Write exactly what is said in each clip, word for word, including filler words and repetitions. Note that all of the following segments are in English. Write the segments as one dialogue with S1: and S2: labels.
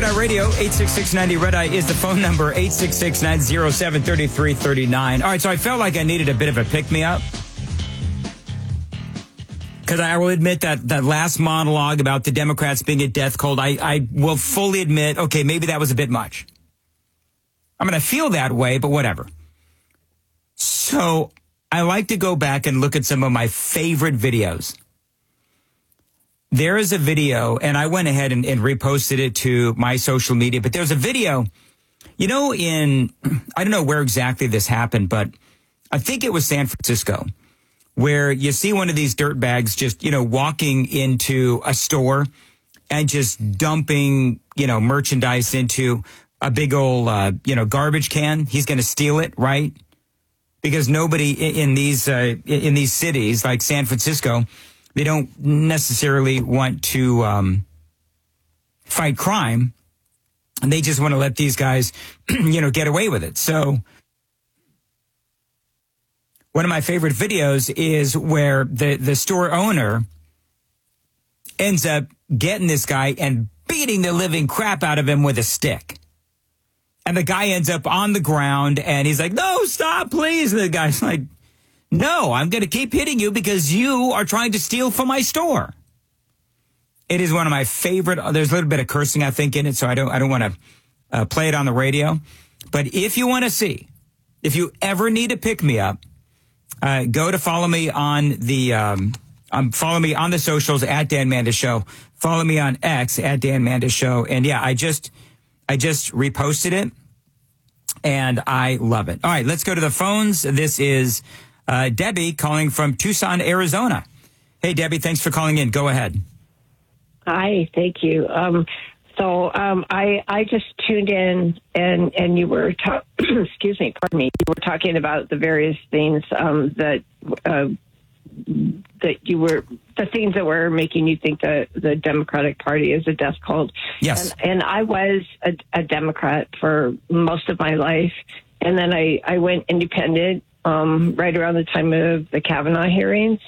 S1: Eye Radio, eight six six ninety Red Eye is the phone number, eight six six nine zero seven three three three nine. All right, so I felt like I needed a bit of a pick-me-up. Because I will admit that that last monologue about the Democrats being a death cold, I, I will fully admit, okay, maybe that was a bit much. I'm going to feel that way, but whatever. So I like to go back and look at some of my favorite videos. There is a video, and I went ahead and, and reposted it to my social media, but there's a video, you know, in, I don't know where exactly this happened, but I think it was San Francisco, where you see one of these dirtbags just, you know, walking into a store and just dumping, you know, merchandise into a big old, uh, you know, garbage can. He's going to steal it, right? Because nobody in these uh, in these cities like San Francisco, they don't necessarily want to um, fight crime, and they just want to let these guys, you know, get away with it. So one of my favorite videos is where the, the store owner ends up getting this guy and beating the living crap out of him with a stick. And the guy ends up on the ground and he's like, no, stop, please. And the guy's like, no, I'm going to keep hitting you because you are trying to steal from my store. It is one of my favorite. There's a little bit of cursing, I think, in it, so I don't I don't want to uh, play it on the radio. But if you want to see, if you ever need a pick-me-up, Uh, go to follow me on the um, um, follow me on the socials at Dan Mandis Show. Follow me on X at Dan Mandis Show. And yeah, I just I just reposted it, and I love it. All right, let's go to the phones. This is uh, Debbie calling from Tucson, Arizona. Hey, Debbie, thanks for calling in. Go ahead.
S2: Hi, thank you. Um, so um, I I just tuned in, and and you were ta- excuse me, pardon me. You were talking about the various things um, that uh, that you were the things that were making you think that the Democratic Party is a death cult.
S1: Yes,
S2: and, and I was a, a Democrat for most of my life, and then I I went independent um, right around the time of the Kavanaugh hearings,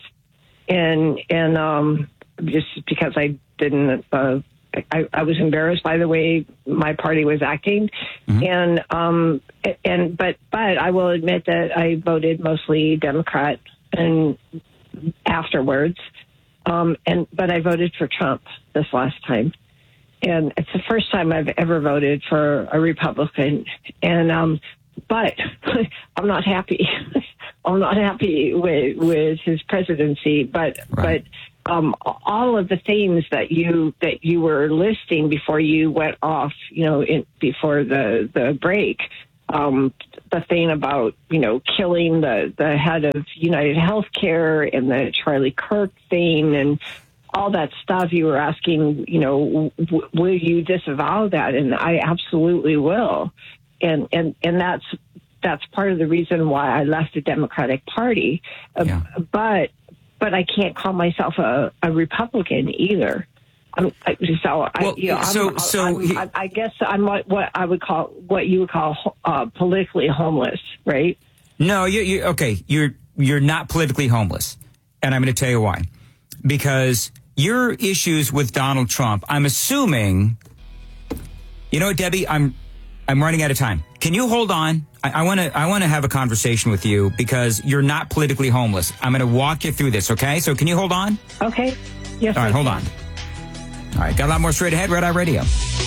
S2: and and um, just because I didn't. Uh, I, I was embarrassed by the way my party was acting, mm-hmm. and um, and but but I will admit that I voted mostly Democrat, and afterwards, um, and but I voted for Trump this last time, and it's the first time I've ever voted for a Republican, and um, but I'm not happy. I'm not happy with with his presidency, but
S1: right.
S2: but. Um, all of the things that you that you were listing before you went off, you know, in, before the the break, um, the thing about you know killing the the head of United Healthcare and the Charlie Kirk thing and all that stuff, you were asking, you know, w- will you disavow that? And I absolutely will, and and and that's that's part of the reason why I left the Democratic Party,
S1: yeah.
S2: uh, but. But I can't call myself a, a Republican either. I'm, so I,
S1: well,
S2: you know,
S1: so,
S2: I'm,
S1: so
S2: I'm,
S1: he,
S2: I, I guess I'm what, what I would call what you would call uh, politically homeless, right?
S1: No, you, you okay. You're you're not politically homeless, and I'm going to tell you why. Because your issues with Donald Trump, I'm assuming. You know what, Debbie? I'm I'm running out of time. Can you hold on? I want to I want to have a conversation with you because you're not politically homeless. I'm going to walk you through this, okay? So can you hold on?
S2: Okay. Yes.
S1: All right, hold on. All right, got a lot more straight ahead. Red Eye Radio.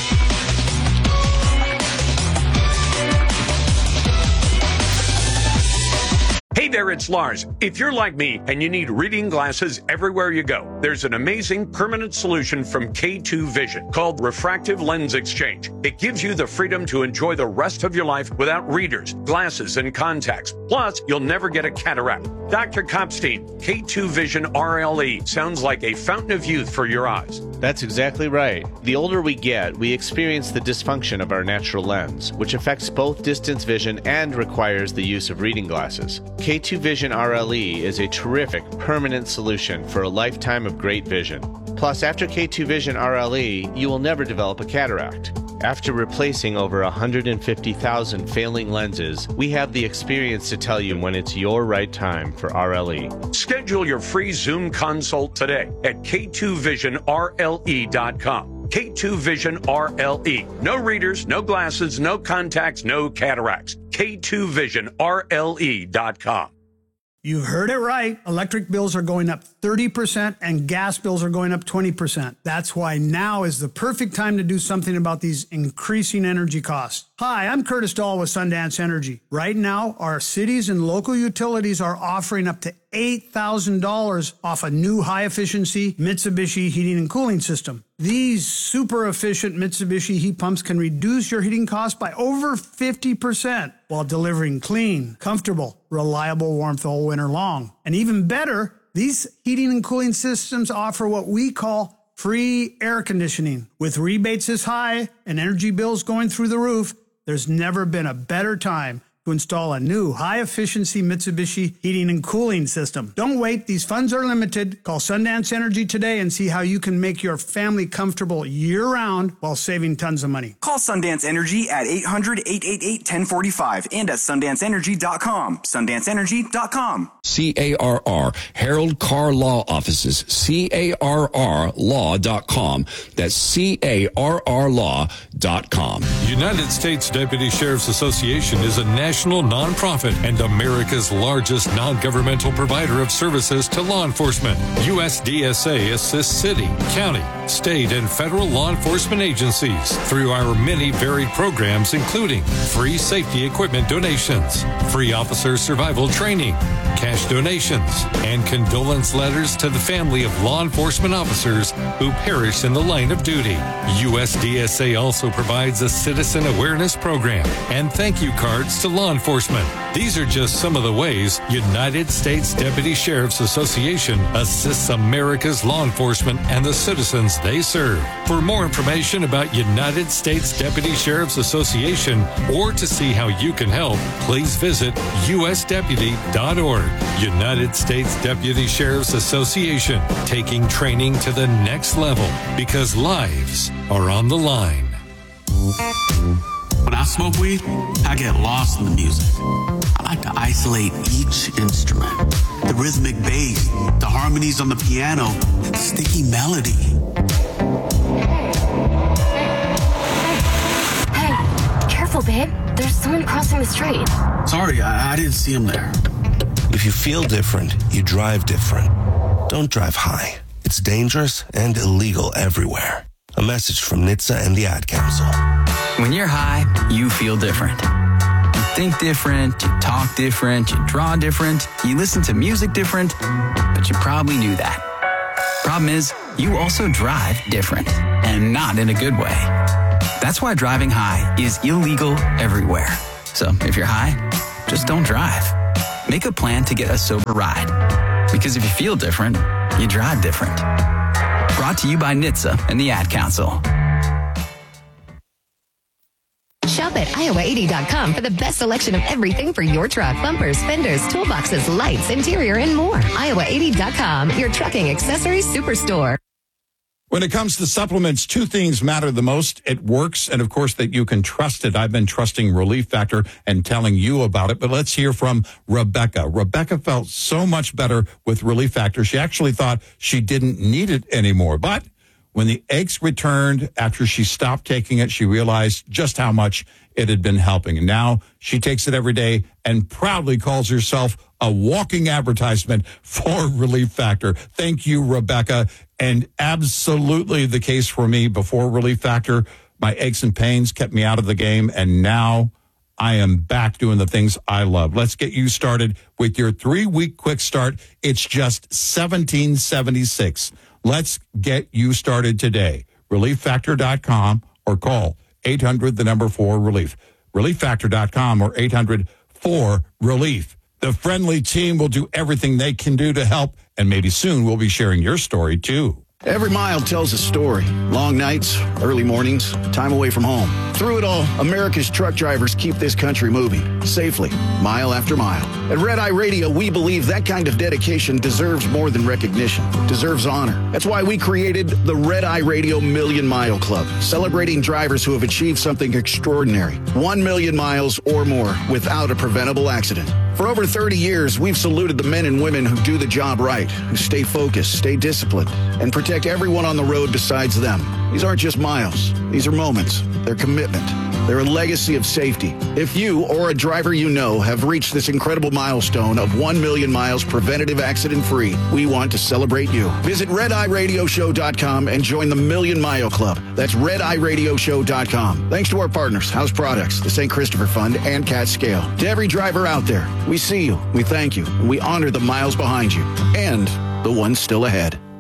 S3: Hey there, it's Lars. If you're like me and you need reading glasses everywhere you go, there's an amazing permanent solution from K two Vision called Refractive Lens Exchange. It gives you the freedom to enjoy the rest of your life without readers, glasses, and contacts. Plus, you'll never get a cataract. Doctor Kopstein, K two Vision R L E sounds like a fountain of youth for your eyes.
S4: That's exactly right. The older we get, we experience the dysfunction of our natural lens, which affects both distance vision and requires the use of reading glasses. K two Vision R L E is a terrific, permanent solution for a lifetime of great vision. Plus, after K two Vision R L E, you will never develop a cataract. After replacing over one hundred fifty thousand failing lenses, we have the experience to tell you when it's your right time for R L E.
S3: Schedule your free Zoom consult today at K two vision R L E dot com. K two Vision R L E. No readers, no glasses, no contacts, no cataracts. K two Vision R L E dot com.
S5: You heard it right. Electric bills are going up thirty percent and gas bills are going up twenty percent. That's why now is the perfect time to do something about these increasing energy costs. Hi, I'm Curtis Dahl with Sundance Energy. Right now, our cities and local utilities are offering up to eight thousand dollars off a new high-efficiency Mitsubishi heating and cooling system. These super efficient Mitsubishi heat pumps can reduce your heating costs by over fifty percent while delivering clean, comfortable, reliable warmth all winter long. And even better, these heating and cooling systems offer what we call free air conditioning. With rebates this high and energy bills going through the roof, there's never been a better time to install a new high-efficiency Mitsubishi heating and cooling system. Don't wait. These funds are limited. Call Sundance Energy today and see how you can make your family comfortable year-round while saving tons of money.
S6: Call Sundance Energy at eight hundred, eight eight eight, one zero four five and at sundance energy dot com. sundance energy dot com.
S7: C A R R, Harold Carr Law Offices, C A R R law dot com. That's C A R R law dot com.
S8: United States Deputy Sheriff's Association is a national nonprofit and America's largest non-governmental provider of services to law enforcement. U S D S A assists city, county, state, and federal law enforcement agencies through our many varied programs, including free safety equipment donations, free officer survival training, cash donations, and condolence letters to the family of law enforcement officers who perish in the line of duty. U S D S A also provides a citizen awareness program and thank you cards to law enforcement. These are just some of the ways United States Deputy Sheriff's Association assists America's law enforcement and the citizens they serve. For more information about United States Deputy Sheriff's Association or to see how you can help, please visit U S deputy dot org. United States Deputy Sheriff's Association, taking training to the next level because lives are on the line.
S9: When I smoke weed, I get lost in the music. I like to isolate each instrument. The rhythmic bass, the harmonies on the piano, the sticky melody.
S10: Hey, careful, babe. There's someone crossing the street.
S9: Sorry, I, I didn't see him there.
S11: If you feel different, you drive different. Don't drive high. It's dangerous and illegal everywhere. A message from N H T S A and the Ad Council.
S12: When you're high, you feel different. You think different, you talk different, you draw different, you listen to music different, but you probably knew that. Problem is, you also drive different, and not in a good way. That's why driving high is illegal everywhere. So if you're high, just don't drive. Make a plan to get a sober ride. Because if you feel different, you drive different. Brought to you by N H T S A and the Ad Council.
S13: Shop at Iowa eighty dot com for the best selection of everything for your truck. Bumpers, fenders, toolboxes, lights, interior, and more. Iowa eighty dot com, your trucking accessories superstore.
S14: When it comes to supplements, two things matter the most. It works, and of course that you can trust it. I've been trusting Relief Factor and telling you about it, but let's hear from Rebecca. Rebecca felt so much better with Relief Factor. She actually thought she didn't need it anymore, but when the aches returned after she stopped taking it, she realized just how much it had been helping. And now she takes it every day and proudly calls herself a walking advertisement for Relief Factor. Thank you, Rebecca. And absolutely the case for me. Before Relief Factor, my aches and pains kept me out of the game. And now I am back doing the things I love. Let's get you started with your three-week quick start. It's just seventeen seventy-six. Let's get you started today. relief factor dot com or call eight hundred, the number four, relief. relief factor dot com or eight hundred, four, relief. The friendly team will do everything they can do to help, and maybe soon we'll be sharing your story too.
S15: Every mile tells a story. Long nights, early mornings, time away from home. Through it all, America's truck drivers keep this country moving safely, mile after mile. At Red Eye Radio, we believe that kind of dedication deserves more than recognition, deserves honor. That's why we created the Red Eye Radio Million Mile Club, celebrating drivers who have achieved something extraordinary. One million miles or more without a preventable accident. For over thirty years, we've saluted the men and women who do the job right, who stay focused, stay disciplined, and protect everyone on the road besides them. These aren't just miles. These are moments. They're commitment. They're a legacy of safety. If you or a driver you know have reached this incredible milestone of one million miles preventative accident-free, we want to celebrate you. Visit red eye radio show dot com and join the Million Mile Club. That's red eye radio show dot com. Thanks to our partners, House Products, the Saint Christopher Fund, and Cat Scale. To every driver out there, we see you, we thank you, and we honor the miles behind you and the ones still ahead.